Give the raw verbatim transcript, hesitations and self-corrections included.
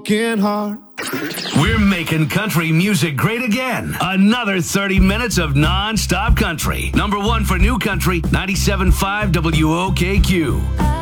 broken heart. We're making country music great again. Another thirty minutes of non-stop country. Number one for new country, ninety-seven point five W O K Q.